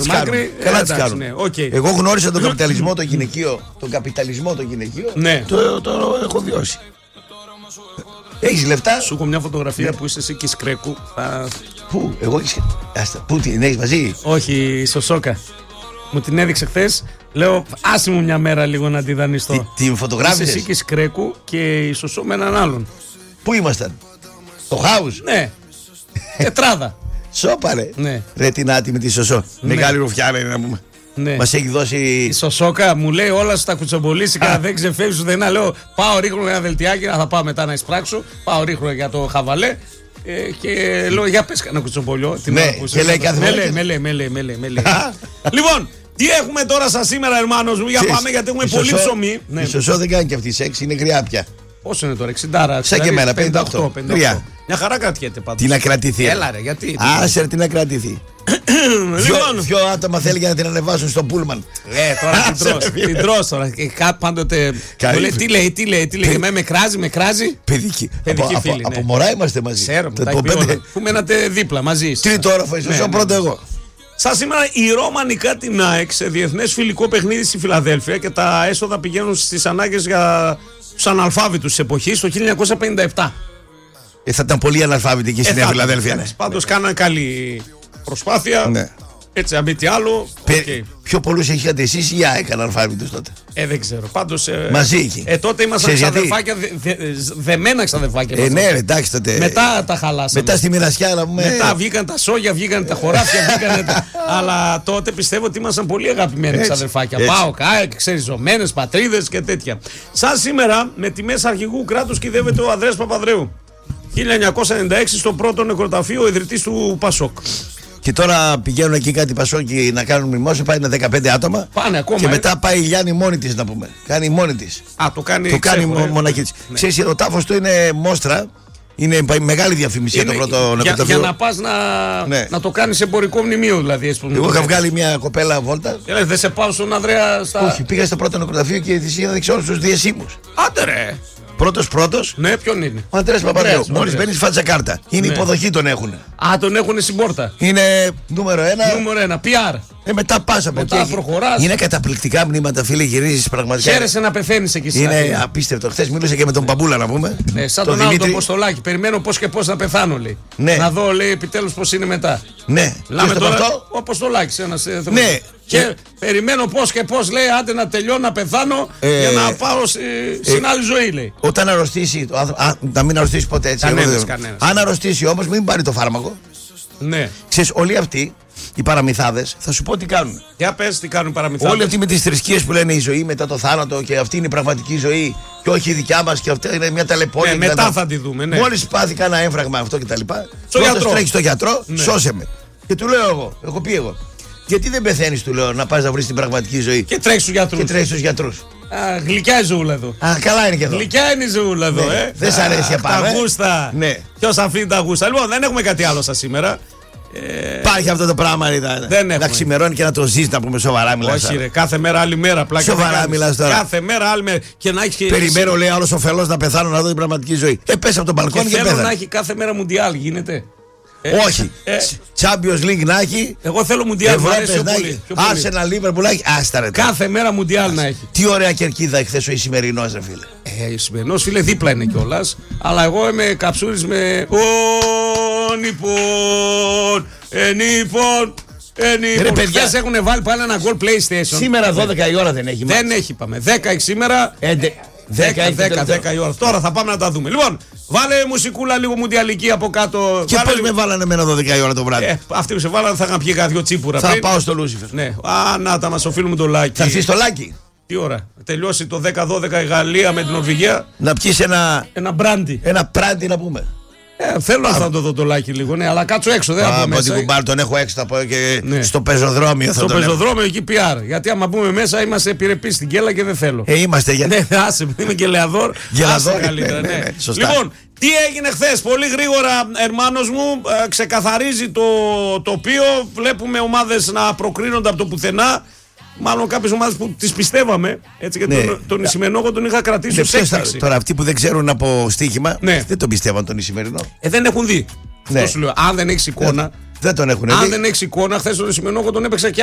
Καλά τις κάνουν. Εγώ γνώρισα τον καπιταλισμό το γυναικείο. Τον καπιταλισμό το γυναικείο. Το έχω βιώσει. Έχεις λεφτά. Σου έχω μια φωτογραφία που είσαι εσύ και Σκρέκου. Πού, εγώ πού την έχεις μαζί? Όχι, στο Σόκα. Μου την έδειξε χθες. Λέω, άσε μου μια μέρα λίγο να τη δανειστώ. Την φωτογράφησες? Εσύ και Σκρέκου και η Σωσό με έναν άλλον. Πού ήμασταν? Το house? Ναι. Τετράδα. Σόπαρε. Ναι. Ρε την άτη με τη Σωσό. Ναι. Μεγάλη ρουφιάνα είναι να πούμε. Ναι. Μας έχει δώσει. Η Σωσόκα μου λέει όλα στα κουτσομπολίσικα, δεν ξεφεύγεις ούτε ένα. Λέω, πάω ρίχνω ένα δελτιάκι, θα πάω μετά να εισπράξω. Πάω ρίχνω για το χαβαλέ. Και λέω, για πες κανένα κουτσομπολιό. Ναι, και λέει κάθε φορά. Με λέει. Λοιπόν, τι έχουμε τώρα σας σήμερα, ερμάνος μου, για πάμε γιατί έχουμε πολύ ψωμί. Η Σωσό δεν κάνει και αυτή σεξ, είναι γριά πια. Πόσο είναι τώρα, 60? Σαν και εμένα, 58. Μια χαρά κρατιέται πάντως. Τι να κρατηθεί? Έλα ρε, γιατί? Άσε τι να κρατηθεί. Δυο άτομα θέλει για να την ανεβάσουν στο πούλμαν. Τώρα την τρως τώρα. Πάντοτε τι λέει, με κράζει. Παιδική φίλη. Από μωρά είμαστε μαζί. Ξέρω, που μένατε δίπλα μαζί. Τρίτο όροφο, ίσως πρώτο εγώ. Σαν σήμερα η Ρώμα νικά την ΑΕΚ σε διεθνές φιλικό παιχνίδι στη Φιλαδέλφια και τα έσοδα πηγαίνουν στις ανάγκες για τους αναλφάβητους της εποχής το 1957. Θα ήταν πολύ αναλφάβητοι εκεί στη Νέα Φιλαδέλφια. Πάντως κάναν καλή προσπάθεια. Ναι. Έτσι, αν μη τι άλλο. Πιο πολλούς είχατε εσείς ή έκαναν αναλφάβητους τότε? Δεν ξέρω. Πάντως. Μαζί εκεί. Τότε ήμασταν ξαδερφάκια, δεμένα ξαδερφάκια. Ναι, εντάξει τότε. Μετά τα χαλάσαμε. Μετά στη μοιρασιά να πούμε. Μετά βγήκαν τα σόγια, βγήκαν τα χωράφια. Αλλά τότε πιστεύω ότι ήμασταν πολύ αγαπημένοι ξαδερφάκια. Πάω, ξεριζωμένες πατρίδες και τέτοια. Σαν σήμερα με τιμές αρχηγού κράτους κυδεύεται ο Ανδρέας Παπανδρέου. 1996 στο πρώτο νεκροταφείο ο ιδρυτής του Πασόκ. Και τώρα πηγαίνουν εκεί κάτι Πασόκοι να κάνουν μνημόσυνο, πάει είναι 15 άτομα. Πάνε ακόμα. Και μετά πάει η Γιάννη μόνη της να πούμε. Κάνει μόνη της. Το κάνει μοναχή της. Ναι. Ξέρεις, ο τάφος του είναι μόστρα. Είναι μεγάλη διαφήμιση για το πρώτο νεκροταφείο. Για να πας να το κάνεις εμπορικό μνημείο δηλαδή. Εγώ είχα βγάλει μια κοπέλα βόλτα. Δεν σε πάω στον Ανδρέα Όχι, πήγα στο πρώτο νεκροταφείο και της είχα δείξει όλους τους διασύμους. Άντε ρε. Πρώτος. Ναι, ποιον είναι? Ο Ανδρέας Παπανδρέου. Μόλις μπαίνεις φάτσα κάρτα. Είναι υποδοχή, τον έχουν. Τον έχουν στην πόρτα. Είναι νούμερο 1. Νούμερο 1, PR. Μετά πας από εκεί. Μετά προχωράς. Είναι καταπληκτικά μνήματα, φίλε, γυρίζεις πραγματικά. Χαίρεσαι να πεθαίνεις εκεί. Είναι απίστευτο. Χθες μίλησα και με τον Παμπούλα να πούμε. Ναι, σαν τον άλλο τον Ποστολάκη. Περιμένω πώς και πώς να πεθάνω, λέει. Ναι. Να δω, λέει, επιτέλους πώς είναι μετά. Ναι. Λάμε τώρα ο Αποστολάκης ένας. Ναι. Και περιμένω πώς και πώς, λέει, άντε να τελειώνω να πεθάνω για να πάω στην άλλη ζωή, λέει. Όταν αρρωστήσει, να μην αρρωστήσει ποτέ έτσι. Κανένας. Αν αρρωστήσει όμως μην πάρει το φάρμακο. Ναι. Ξέρεις, όλοι αυτοί οι παραμυθάδες θα σου πω τι κάνουν. Για πες τι κάνουν οι παραμυθάδες. Όλοι αυτοί με τις θρησκείες που λένε η ζωή μετά το θάνατο και αυτή είναι η πραγματική ζωή και όχι η δικιά μας και αυτή είναι μια ταλαιπώρια. Ναι, μετά θα τη δούμε. Ναι. Μόλις πάθει κανένα έμφραγμα αυτό κτλ. Πρώτος τρέχει στο γιατρό, ναι. Σώσε με. Και του λέω έχω πει εγώ. Γιατί δεν πεθαίνεις, του λέω, να πας να βρεις την πραγματική ζωή. Και τρέχεις στους γιατρούς. Γλυκιά η ζωούλα εδώ. Καλά είναι και εδώ. Γλυκιά είναι η ζωούλα εδώ, Δεν σ' αρέσει απάνω. Τα γούστα. Ναι. Ποιος αφήνει τα γούστα. Λοιπόν, δεν έχουμε κάτι άλλο σας σήμερα. Υπάρχει αυτό το πράγμα, να ξημερώνει και να το ζεις, να πούμε σοβαρά μιλάς. Όχι, ρε, κάθε μέρα άλλη μέρα. Σοβαρά μιλάς τώρα. Κάθε μέρα άλλη μέρα. Και να έχει. Περιμένω, λέει, άλλος ωφελός να πεθάνω να δω την πραγματική ζωή. Πες από τον μπαλκόνι και πέθανε. Θέλω να έχει κάθε μέρα μουντιάλ, γίνεται. Όχι. Champions League να έχει. Εγώ θέλω μουντιάλ. Ευρώπης να έχει. Arsenal, Liverpool να έχει. Άστα ρε. Κάθε μέρα μουντιάλ να έχει. Τι ωραία κερκίδα εχθές ο Ισημερινός, ρε φίλε. Ο Ισημερινός, φίλε, δίπλα είναι κιόλας. Αλλά εγώ είμαι καψούρης με. Ρε παιδιά, έχουν βάλει πάλι ένα goal PlayStation. Σήμερα 12 η ώρα δεν έχει. Δεν έχει, πάμε. 10 σήμερα. 10 η ώρα. Τώρα θα πάμε να τα δούμε. Λοιπόν, βάλε μουσικούλα λίγο μουντιαλική από κάτω. Και πώς με βάλανε εμένα 12 η ώρα το βράδυ. Αυτοί που σε βάλανε θα είχαν πιει κάτι δυο τσίπουρα. Θα πάω στο Λούσιφερ. Ναι. Να τα μας οφείλουμε το Λάκη. Θα έρθει στο Λάκη. Τι ώρα, τελειώσει το 10-12 η Γαλλία με την Νορβηγία. Να πιεις ένα μπράντι. Ένα μπράντι να πούμε. Θέλω να το δω το Λάκη λίγο, ναι, αλλά κάτσω έξω. Δεν θα πω μέσα. Κουμπάρ, τον έχω έξω, θα πω και στο πεζοδρόμιο. Στο πεζοδρόμιο εκεί PR. Γιατί άμα μπούμε μέσα είμαστε επιρρεπείς στην κέλα και δεν θέλω. Είμαστε γιατί. Ναι, άσε, είμαι και λεαδόρ. Γελαδόρ καλύτερα, ναι. Λοιπόν, τι έγινε χθες, πολύ γρήγορα, ερμάνος μου, ξεκαθαρίζει το τοπίο. Βλέπουμε ομάδες να προκρίνονται από το πουθενά. Μάλλον κάποιες ομάδες που τις πιστεύαμε. Έτσι, γιατί τον Ισημερινό εγώ τον είχα κρατήσει ως έκπληξη. Τώρα αυτοί που δεν ξέρουν από στοίχημα δεν τον πιστεύαν τον Ισημερινό. Δεν έχουν δει. Αυτό σου λέω. Αν δεν έχεις εικόνα. Δεν τον έχουν δει. Αν δεν έχεις εικόνα, χθες τον Ισημερινό εγώ τον έπαιξα και